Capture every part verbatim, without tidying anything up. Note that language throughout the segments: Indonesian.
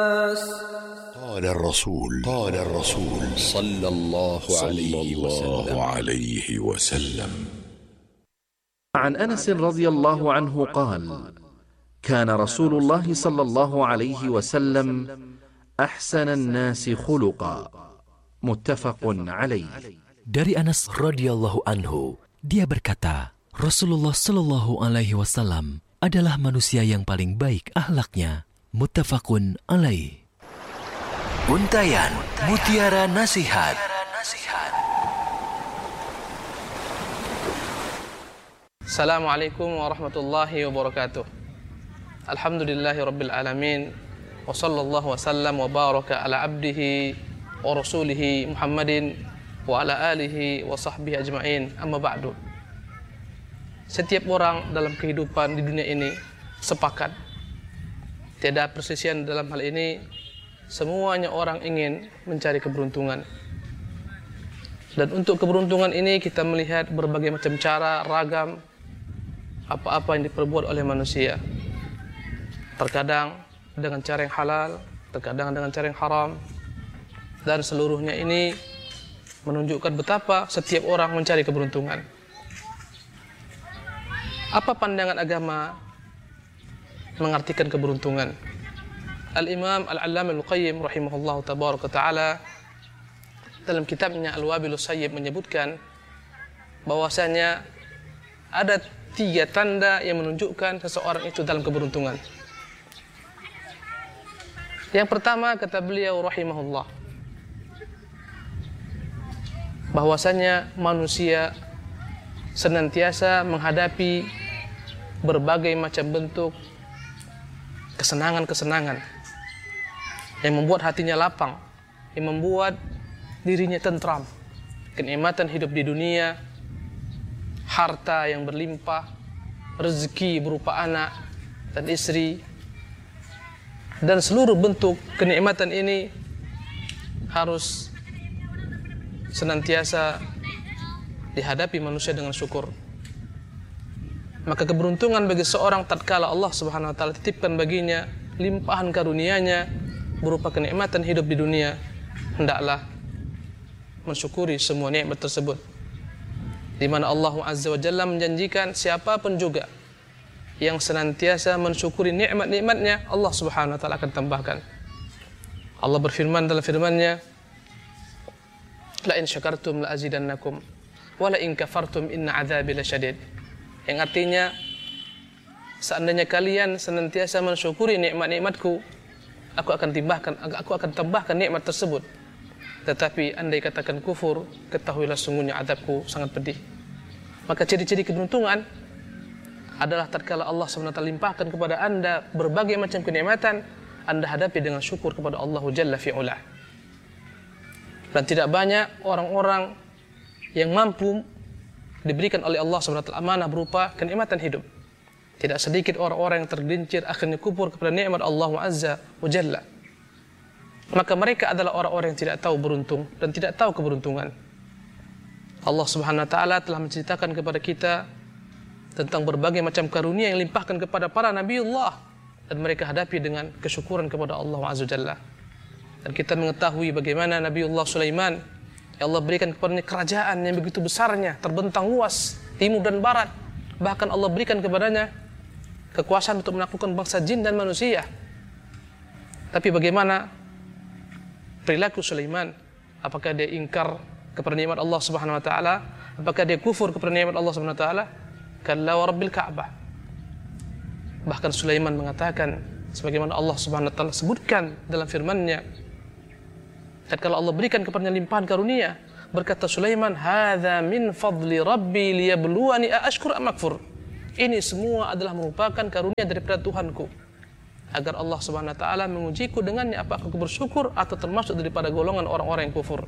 قال الرسول قال الرسول صلى الله عليه وسلم عليه وسلم عن أنس رضي الله عنه قال: كان رسول الله صلى الله عليه وسلم أحسن الناس خلقا. متفق عليه. Dari Anas radhiyallahu anhu, dia berkata, Rasulullah sallallahu alaihi wasallam adalah manusia yang paling baik akhlaknya. Muttafaqun alaih. Untayan Mutiara Nasihat. Assalamualaikum warahmatullahi wabarakatuh. Alhamdulillahi rabbil alamin. Wa sallallahu wa sallam wa baraka ala abdihi wa rasulihi Muhammadin wa ala alihi wa sahbihi ajma'in. Amma ba'du. Setiap orang dalam kehidupan di dunia ini sepakat, tiada persisian dalam hal ini. Semuanya orang ingin mencari keberuntungan. Dan untuk keberuntungan ini kita melihat berbagai macam cara, ragam apa-apa yang diperbuat oleh manusia. Terkadang dengan cara yang halal, terkadang dengan cara yang haram. Dan seluruhnya ini menunjukkan betapa setiap orang mencari keberuntungan. Apa pandangan agama mengartikan keberuntungan? Al-Imam Al-Allamah Al-Qayyim rahimahullah tabaraka ta'ala dalam kitabnya Al-Wabilus Sayyib menyebutkan bahwasanya ada tiga tanda yang menunjukkan seseorang itu dalam keberuntungan. Yang pertama, kata beliau rahimahullah, bahwasanya manusia senantiasa menghadapi berbagai macam bentuk kesenangan-kesenangan yang membuat hatinya lapang, yang membuat dirinya tentram. Kenikmatan hidup di dunia, harta yang berlimpah, rezeki berupa anak dan istri, dan seluruh bentuk kenikmatan ini harus senantiasa dihadapi manusia dengan syukur. Maka keberuntungan bagi seorang tatkala Allah Subhanahu wa taala titipkan baginya limpahan karunia-Nya berupa kenikmatan hidup di dunia, hendaklah mensyukuri semua nikmat tersebut. Di mana Allah Azza wa Jalla menjanjikan siapapun juga yang senantiasa mensyukuri nikmat-nikmatnya, Allah Subhanahu wa taala akan tambahkan. Allah berfirman dalam firman-Nya, la in syakartum la azidannakum wa la in kafartum inna adzabi lasyadid. Yang artinya, seandainya kalian senantiasa mensyukuri nikmat-nikmatku, aku akan tambahkan aku akan tambahkan nikmat tersebut. Tetapi andai katakan kufur, ketahuilah sungguhnya azabku sangat pedih. Maka ciri-ciri keberuntungan adalah tatkala Allah subhanahu wa taala limpahkan kepada Anda berbagai macam kenikmatan, Anda hadapi dengan syukur kepada Allah Jalla fi'ula. Dan tidak banyak orang-orang yang mampu diberikan oleh Allah subhanahu wa taala amanah berupa kenikmatan hidup. Tidak sedikit orang-orang yang tergelincir akhirnya kufur kepada nikmat Allah Azza wa Jalla. Maka mereka adalah orang-orang yang tidak tahu beruntung dan tidak tahu keberuntungan. Allah Subhanahu wa taala telah menceritakan kepada kita tentang berbagai macam karunia yang limpahkan kepada para nabiullah dan mereka hadapi dengan kesyukuran kepada Allah Azza wa Jalla. Dan kita mengetahui bagaimana Nabiullah Sulaiman yang Allah berikan kepadanya kerajaan yang begitu besarnya, terbentang luas timur dan barat. Bahkan Allah berikan kepadanya kekuasaan untuk menaklukkan bangsa jin dan manusia. Tapi bagaimana perilaku Sulaiman? Apakah dia ingkar kepada nikmat Allah Subhanahu wa taala? Apakah dia kufur kepada nikmat Allah Subhanahu wa taala? Kalla wa rabbil Ka'bah. Bahkan Sulaiman mengatakan sebagaimana Allah Subhanahu wa taala sebutkan dalam firman-Nya, tatkala Allah berikan kepadanya limpahan karunia, berkata Sulaiman, "Hadza min fadli rabbi liyabluwani aashkur am akfur." Ini semua adalah merupakan karunia daripada Tuhanku, agar Allah Subhanahu wa taala mengujiku dengannya apakah aku bersyukur atau termasuk daripada golongan orang-orang yang kufur.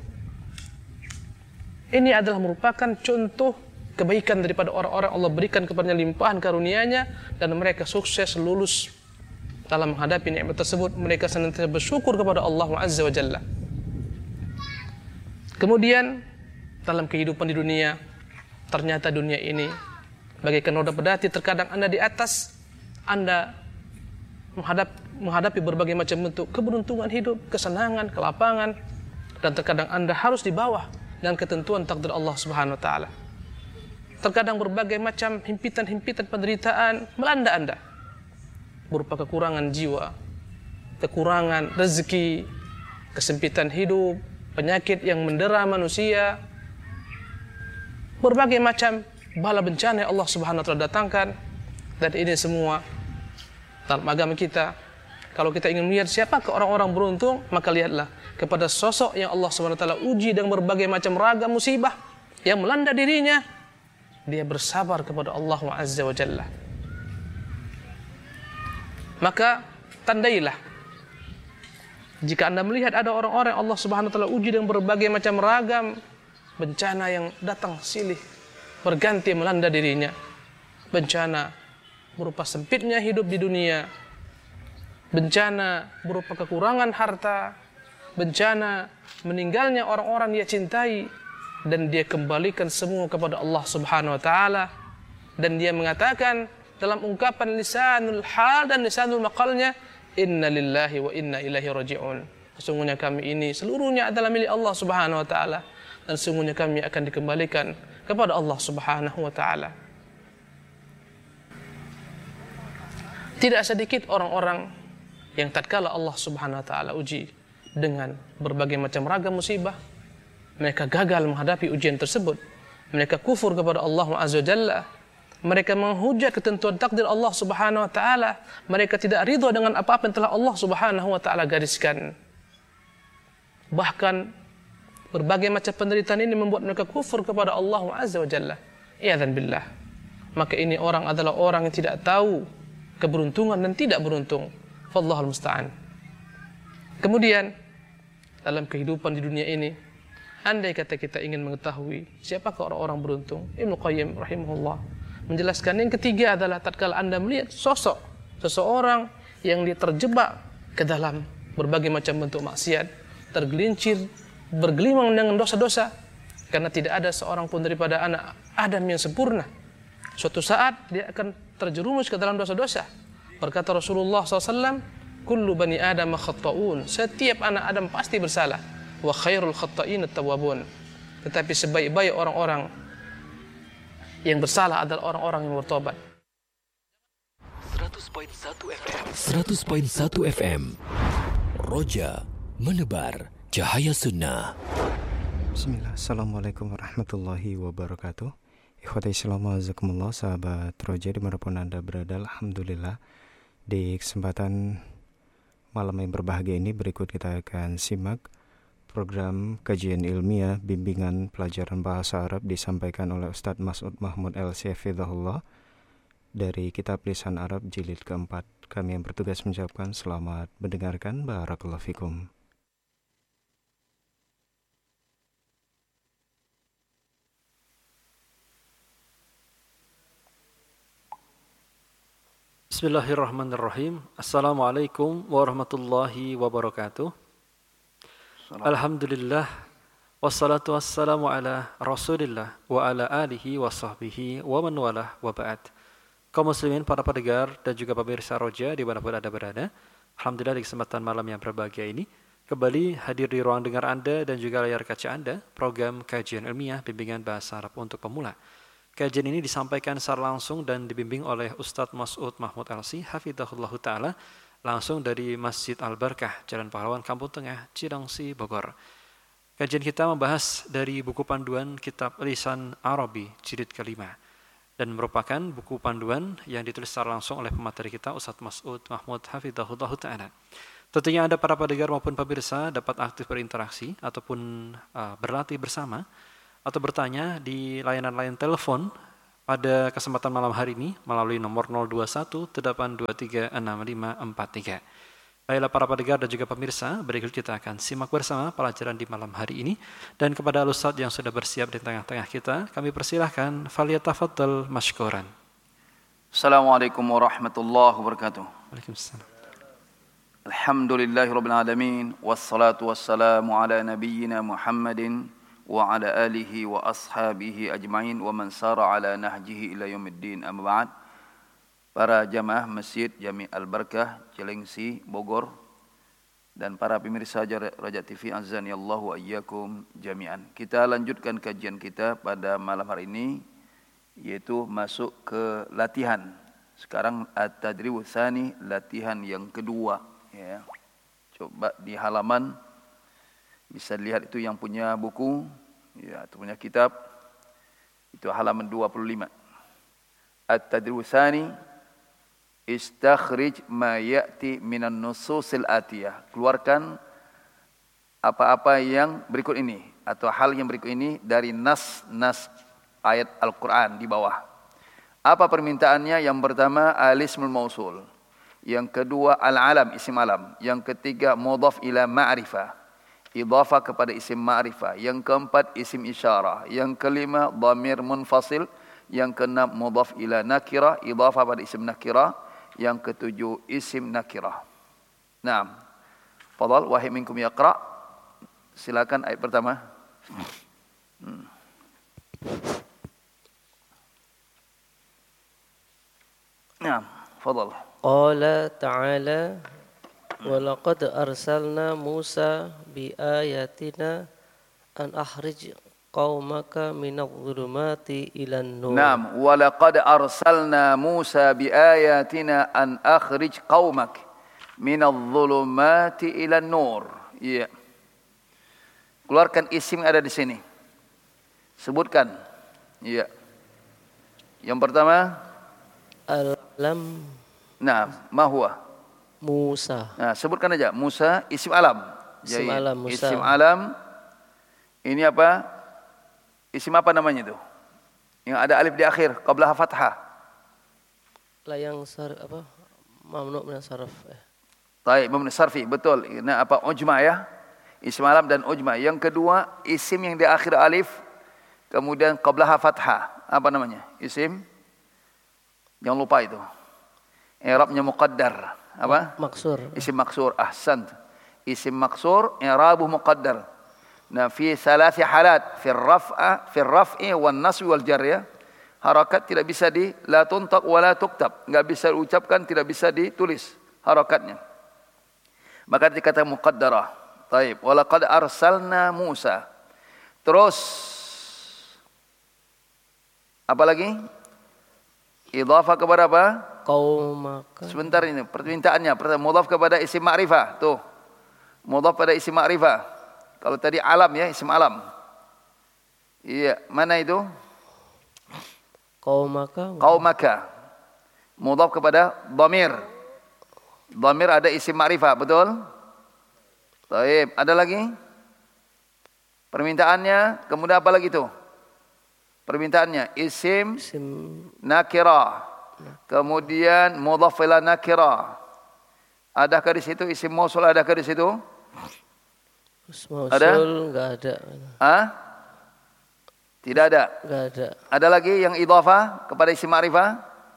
Ini adalah merupakan contoh kebaikan daripada orang-orang Allah berikan kepadanya limpahan karunia-Nya dan mereka sukses lulus dalam menghadapi nikmat tersebut. Mereka senantiasa bersyukur kepada Allah Azza wa Jalla. Kemudian dalam kehidupan di dunia, ternyata dunia ini bagaikan roda pedati. Terkadang Anda di atas, Anda menghadap menghadapi berbagai macam bentuk keberuntungan hidup, kesenangan, kelapangan, dan terkadang Anda harus di bawah dengan ketentuan takdir Allah Subhanahu wa taala. Terkadang berbagai macam himpitan-himpitan penderitaan melanda Anda, berupa kekurangan jiwa, kekurangan rezeki, kesempitan hidup, penyakit yang mendera manusia, berbagai macam bala bencana yang Allah Subhanahu wa taala datangkan. Dan ini semua dalam agama kita, kalau kita ingin melihat siapakah orang-orang beruntung, maka lihatlah kepada sosok yang Allah Subhanahu wa taala uji dengan berbagai macam ragam musibah yang melanda dirinya. Dia bersabar kepada Allah Azza wa Jalla. Maka tandailah jika Anda melihat ada orang-orang yang Allah Subhanahu wa taala uji dengan berbagai macam ragam bencana yang datang silih berganti melanda dirinya. Bencana berupa sempitnya hidup di dunia, bencana berupa kekurangan harta, bencana meninggalnya orang-orang dia cintai, dan dia kembalikan semua kepada Allah Subhanahu wa taala, dan dia mengatakan dalam ungkapan lisanul hal dan lisanul maqalnya, inna lillahi wa inna ilaihi raji'un. Sesungguhnya kami ini seluruhnya adalah milik Allah Subhanahu wa taala, dan sesungguhnya kami akan dikembalikan kepada Allah Subhanahu wa taala. Tidak sedikit orang-orang yang tatkala Allah Subhanahu wa taala uji dengan berbagai macam ragam musibah, mereka gagal menghadapi ujian tersebut. Mereka kufur kepada Allah Azza wa Jalla. Mereka menghujat ketentuan takdir Allah Subhanahu wa taala. Mereka tidak ridha dengan apa-apa yang telah Allah Subhanahu wa taala gariskan. Bahkan berbagai macam penderitaan ini membuat mereka kufur kepada Allah Azza wa Jalla. Iyadzan billah. Maka ini orang adalah orang yang tidak tahu keberuntungan dan tidak beruntung. Wallahul musta'an. Kemudian dalam kehidupan di dunia ini, andai kata kita ingin mengetahui siapakah orang-orang beruntung, Ibnu Qayyim rahimahullah menjelaskan yang ketiga adalah tatkala Anda melihat sosok seseorang yang dia terjebak ke dalam berbagai macam bentuk maksiat, tergelincir, bergelimang dengan dosa-dosa, karena tidak ada seorang pun daripada anak Adam yang sempurna. Suatu saat dia akan terjerumus ke dalam dosa-dosa. Berkata Rasulullah shallallahu alaihi wasallam, kullu bani Adam khatta'un. Setiap anak Adam pasti bersalah. Wa khairul khatta'in at-tawwabun. Tetapi sebaik-baik orang-orang yang bersalah adalah orang-orang yang bertobat. seratus koma satu F M seratus koma satu F M Roja menebar cahaya sunnah. Bismillah. Assalamualaikum warahmatullahi wabarakatuh. Ikhwati Islam azakumullah, sahabat Roja dimanapun Anda berada, alhamdulillah di kesempatan malam yang berbahagia ini berikut kita akan simak program kajian ilmiah bimbingan pelajaran bahasa Arab disampaikan oleh Ustadz Mas'ud Mahmud L-C Hafizahullah dari kitab Lisan Arab jilid keempat. Kami yang bertugas mengucapkan selamat mendengarkan. Barakallahu fikum. Bismillahirrahmanirrahim. Assalamualaikum warahmatullahi wabarakatuh. Alhamdulillah, wassalatu wassalamu ala rasulillah wa ala alihi wa sahbihi wa man walah wa ba'd. Kaum muslimin, para pendengar dan juga pemirsa Roja dimanapun Anda berada, alhamdulillah di kesempatan malam yang berbahagia ini kembali hadir di ruang dengar Anda dan juga layar kaca Anda program kajian ilmiah bimbingan bahasa Arab untuk pemula. Kajian ini disampaikan secara langsung dan dibimbing oleh Ustadz Mas'ud Mahmud L-C Hafizahullah Ta'ala langsung dari Masjid Al-Barkah, Jalan Pahlawan, Kampung Tengah, Cilengsi, Bogor. Kajian kita membahas dari buku panduan kitab Lisan Arabi jilid kelima dan merupakan buku panduan yang ditulis secara langsung oleh pemateri kita Ustadz Mas'ud Mahmud Hafizahullah Ta'ala. Tentunya Anda para pendengar maupun pemirsa dapat aktif berinteraksi ataupun uh, berlatih bersama atau bertanya di layanan-layanan telepon pada kesempatan malam hari ini melalui nomor nol dua satu delapan dua tiga enam lima empat tiga. Baiklah para pendengar dan juga pemirsa, berikut kita akan simak bersama pelajaran di malam hari ini. Dan kepada Ustaz yang sudah bersiap di tengah-tengah kita, kami persilahkan falyatafaddal mashkuran. Assalamualaikum warahmatullahi wabarakatuh. Waalaikumsalam. Alhamdulillahirabbil alamin wassalatu wassalamu ala nabiyyina Muhammadin wa ala alihi wa ashabihi ajma'in wa man sara ala nahjihi ila yaumiddin, amma ba'd. para jamaah Masjid Jami Al-Barkah, Cilengsi, Bogor, dan para pemirsa Raja T V, azanillahu wa iyyakum jami'an. Kita lanjutkan kajian kita pada malam hari ini, yaitu masuk ke latihan. Sekarang at-tadribus tsani, latihan yang kedua, ya. Coba di halaman bisa lihat itu yang punya buku, ya, itu punya kitab. Itu halaman dua puluh lima. At-tadribus tsani, istakhrij ma ya'ti minan nususil atiyah. Keluarkan apa-apa yang berikut ini atau hal yang berikut ini dari nas-nas ayat Al-Qur'an di bawah. Apa permintaannya? Yang pertama al-ismul mausul. Yang kedua al-alam, isim alam. Yang ketiga mudhaf ila ma'rifah, idhafah kepada isim ma'rifah. Yang keempat isim isyarah. Yang kelima dhamir munfasil. Yang keenam mudhaf ila nakirah, idhafah pada isim nakirah. Yang ketujuh isim nakirah. Naam. Fadhal wahai minkum yaqra. Silakan ayat pertama. Hmm. Naam, fadhal. Qala ta'ala walaqad arsalna Musa biayatina an akhrij qaumaka minadh-dhulumati ilan nur. Naam, walaqad arsalna Musa biayatina an akhrij qaumak minadh-dhulumati ilan nur. Iya. Keluarkan isim yang ada di sini. Sebutkan. Iya. Yang pertama al-alam. Nah, ma huwa? Musa. Nah, sebutkan aja. Musa isim alam. Isim Jadi, alam Musa. Isim alam. Ini apa? Isim apa namanya itu? Yang ada alif di akhir, qablaha fathah. La yang sar apa? Mamnu min sarf. Eh. Baik, mamnu sarfi, betul. Nah, apa? Ujma ya. Isim alam dan ujma. Yang kedua, isim yang di akhir alif kemudian qablaha fathah. Apa namanya? Isim? Jangan lupa itu. I'rabnya muqaddar. Apa? Maksur. Isim maksur. Ahsant. Isim maksur i'rabuh muqaddar. Nah, fi thalathi halat, fi raf'a, fi raf'i wan nasbi wal jar ya. Harakat tidak bisa di la tuntaq wa la tuktab. Enggak bisa diucapkan, tidak bisa ditulis harakatnya. Maka dikatakan muqaddarah. Baik, wa laqad arsalna Musa. Terus apa lagi? Idhafah kepada apa? Qaumaka. Sebentar ini permintaannya. Pertama mudhaf kepada isim ma'rifah. Tuh. Mudhaf pada isim ma'rifah. Kalau tadi alam ya, isim alam. Iya, mana itu? Qaumaka. Qaumaka. Mudhaf kepada dhamir. Dhamir ada isim ma'rifah, betul? Baik, ada lagi? Permintaannya, kemudian apa lagi tuh? Permintaannya isim, isim nakirah. Kemudian mudhaf ila nakirah. Adakah di situ isim mausul, adakah di situ? Mausul ada? Enggak ada. Ah? Tidak ada. Enggak ada. Ada lagi yang idhafah kepada isim ma'rifah?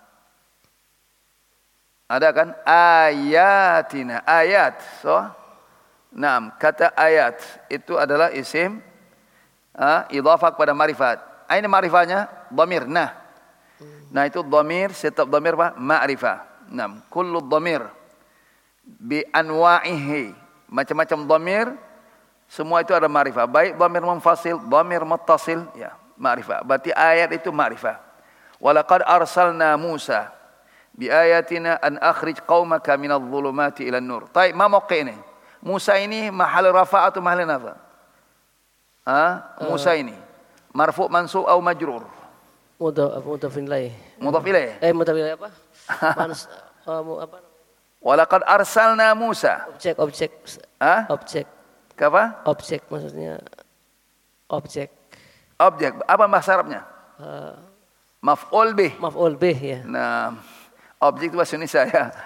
Ada kan? Ayatina, ayat. So, naam, kata ayat itu adalah isim ah, idhafah kepada ma'rifat. Ini ma'rifahnya dhamir, nah. Nah itu dhamir, setiap dhamir apa? Ma'rifah. Naam, kullu dhamir bi anwa'ihi. Macam-macam dhamir, semua itu ada ma'rifah. Baik dhamir munfasil, dhamir muttasil, ya, ma'rifah. Berarti ayat itu ma'rifah. Walaqad arsalna Musa bi ayatina an akhrij qaumaka minadh-dhulumati ila nur. Baik, ma mauqi ini? Musa ini mahal rafa' atau mahal nafa? Ah, Musa ini marfu' mansub atau majrur? Mudhaf mudhaf ilaih. Mudhaf ilaih. Eh mudhaf ilaih apa? Mans uh, apa? Walaqad arsalna Musa. Objek objek. Ah? Objek. Apa? Objek maksudnya objek. Objek. Apa bahasa Arabnya? Uh, Maf'ul bih. Maf'ul bih ya. Nah, objek itu bahasa Indonesia ya.